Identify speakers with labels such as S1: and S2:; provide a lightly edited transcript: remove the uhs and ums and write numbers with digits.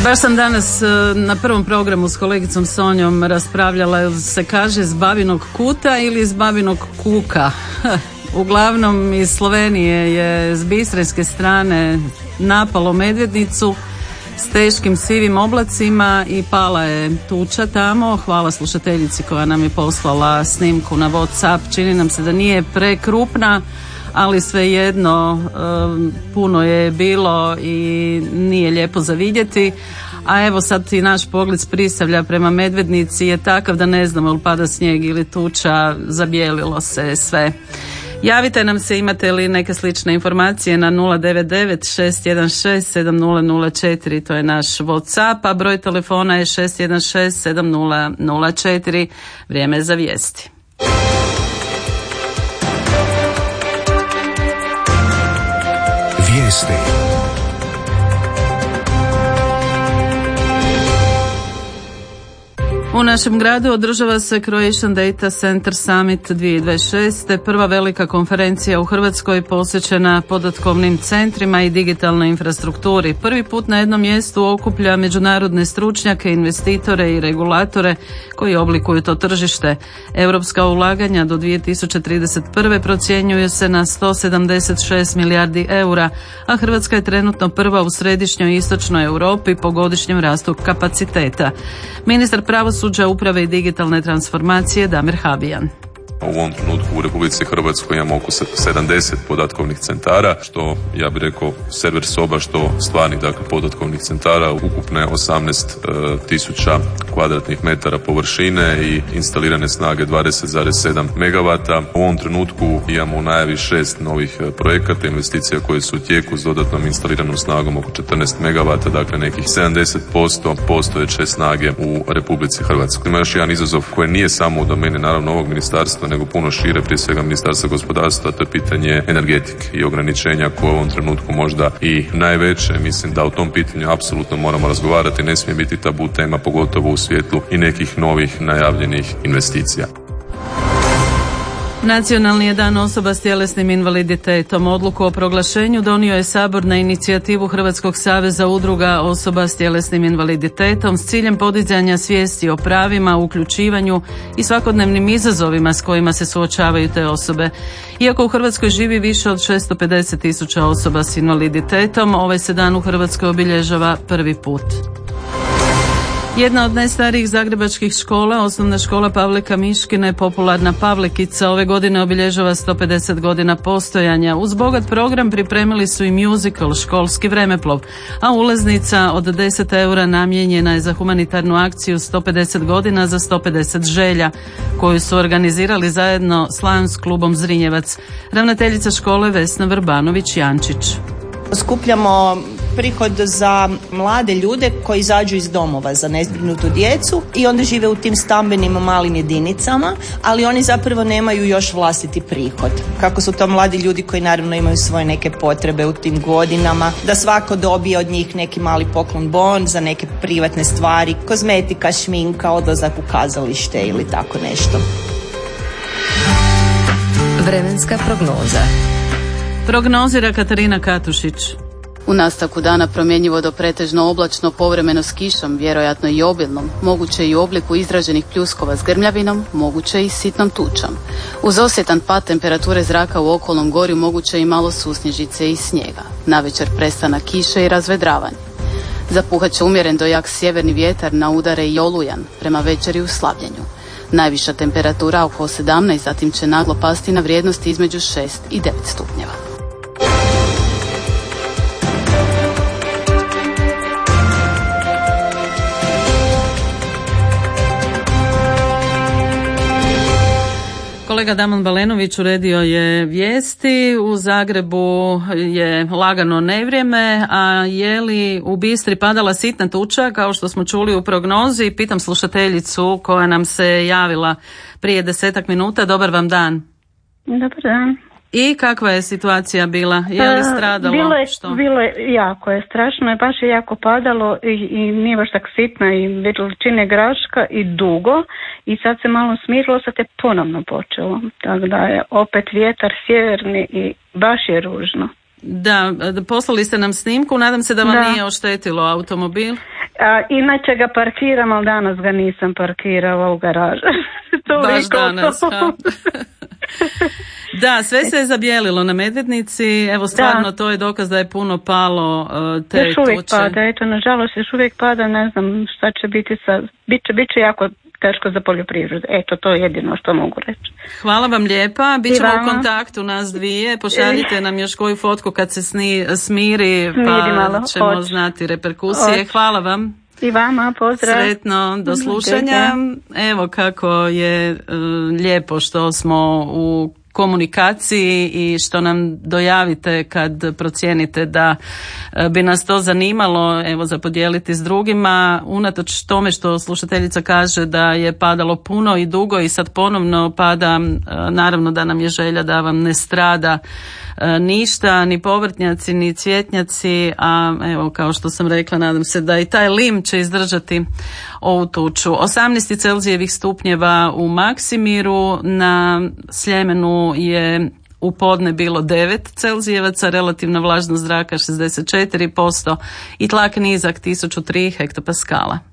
S1: Baš sam danas na prvom programu s kolegicom Sonjom raspravljala, se kaže iz Babinog kuta ili iz Babinog kuka. Uglavnom iz Slovenije je s bistrijske strane napalo Medvednicu s teškim sivim oblacima i pala je tuča tamo. Hvala slušateljici koja nam je poslala snimku na WhatsApp. Čini nam se da nije prekrupna, ali svejedno puno je bilo i nije lijepo za vidjeti. A evo sad i naš pogled s Prisavlja prema Medvednici je takav da ne znamo ili pada snijeg ili tuča, zabijelilo se sve. Javite nam se, imate li neke slične informacije na 099 616 7004, to je naš WhatsApp, a broj telefona je 616 7004. Vrijeme je za vijesti.
S2: Vijesti.
S1: U našem gradu održava se Croatian Data Center Summit 2026. Prva velika konferencija u Hrvatskoj posvećena podatkovnim centrima i digitalnoj infrastrukturi. Prvi put na jednom mjestu okuplja međunarodne stručnjake, investitore i regulatore koji oblikuju to tržište. Europska ulaganja do 2031. procjenjuju se na 176 milijardi eura, a Hrvatska je trenutno prva u središnjoj i istočnoj Europi po godišnjem rastu kapaciteta. Ministar pravosuđa, uprave i digitalne transformacije Damir Habijan.
S3: U ovom trenutku u Republici Hrvatskoj imamo oko 70 podatkovnih centara, što ja bih rekao server soba, što stvarnih dakle podatkovnih centara, ukupne 18.000 kvadratnih metara površine i instalirane snage 20,7 megavata. U ovom trenutku imamo u najavi 6 novih projekata, investicija koje su u tijeku s dodatnom instaliranom snagom oko 14 megavata, dakle nekih 70% postojeće snage u Republici Hrvatskoj. Ima još jedan izazov koji nije samo u domeni naravno ovog ministarstva, nego puno šire, prije svega Ministarstva gospodarstva, to je pitanje energetike i ograničenja koje u ovom trenutku možda i najveće. Mislim da o tom pitanju apsolutno moramo razgovarati, ne smije biti tabu tema, pogotovo u svjetlu i nekih novih najavljenih investicija.
S1: Nacionalni je dan osoba s tjelesnim invaliditetom. Odluku o proglašenju donio je Sabor na inicijativu Hrvatskog saveza udruga osoba s tjelesnim invaliditetom s ciljem podizanja svijesti o pravima, uključivanju i svakodnevnim izazovima s kojima se suočavaju te osobe. Iako u Hrvatskoj živi više od 650.000 osoba s invaliditetom, ovaj se dan u Hrvatskoj obilježava prvi put. Jedna od najstarijih zagrebačkih škola, osnovna škola Pavlika Miškine, popularna Pavlikica, ove godine obilježava 150 godina postojanja. Uz bogat program pripremili su i musical Školski vremeplov, a ulaznica od 10 eura namijenjena je za humanitarnu akciju 150 godina za 150 želja, koju su organizirali zajedno s Lions klubom Zrinjevac. Ravnateljica škole Vesna Vrbanović-Jančić.
S4: Skupljamo prihod za mlade ljude koji izađu iz domova za nezbrinutu djecu i onda žive u tim stambenim malim jedinicama, ali oni zapravo nemaju još vlastiti prihod. Kako su to mladi ljudi koji naravno imaju svoje neke potrebe u tim godinama, da svako dobije od njih neki mali poklon bon za neke privatne stvari, kozmetika, šminka, odlazak u kazalište ili tako nešto.
S5: Vremenska prognoza.
S1: Prognozira Katarina Katušić.
S6: U nastavku dana promjenjivo do pretežno oblačno, povremeno s kišom, vjerojatno i obilnom, moguće i u obliku izraženih pljuskova s grmljavinom, moguće i sitnom tučom. Uz osjetan pad temperature zraka u okolnom gorju moguće i malo susnježice i snijega. Navečer prestanak kiše i razvedravanje. Zapuhat će umjeren do jak sjeverni vjetar, na udare i olujan, prema večeri u slabljenju. Najviša temperatura oko 17, zatim će naglo pasti na vrijednosti između 6 i 9 stupnjeva.
S1: Kolega Damon Balenović uredio je vijesti. U Zagrebu je lagano nevrijeme, a je li u Bistri padala sitna tuča kao što smo čuli u prognozi? Pitam slušateljicu koja nam se javila prije 10 minuta. Dobar vam dan.
S7: Dobar dan.
S1: I kakva je situacija bila? Je li stradalo?
S7: Bilo je jako je, strašno je, baš je jako padalo i nije baš tak sitna i veličine graška i dugo i sad se malo smirilo, sad je ponovno počelo. Tako da je opet vjetar sjeverni i baš je ružno.
S1: Da, poslali ste nam snimku, nadam se da vam nije oštetilo automobil.
S7: Inače ga parkiram, ali danas ga nisam parkirala u garažu.
S1: Baš danas, Da, sve se je zabijelilo na Medvednici, evo stvarno to je dokaz da je puno palo te tuče.
S7: Još uvijek pada, eto, nažalost još uvijek pada, ne znam šta će biti bit će jako teško za poljoprivredu. Eto, to je jedino što mogu reći.
S1: Hvala vam lijepa, bit ćemo u kontaktu nas dvije, pošaljite nam još koju fotku kad se smiri, pa malo, ćemo znati reperkusije. Hvala vam.
S7: I vama, pozdrav.
S1: Sretno, do slušanja. Evo kako je lijepo što smo u komunikaciji i što nam dojavite kad procijenite da bi nas to zanimalo, evo, za podijeliti s drugima, unatoč tome što slušateljica kaže da je padalo puno i dugo i sad ponovno pada, naravno da nam je želja da vam ne strada ništa, ni povrtnjaci, ni cvjetnjaci, a evo, kao što sam rekla, nadam se da i taj lim će izdržati ovu tuču. 18 Celzijevih stupnjeva u Maksimiru, na Sljemenu je u podne bilo 9 Celzijevaca, relativna vlažnost zraka 64% i tlak nizak 1003 hektopaskala.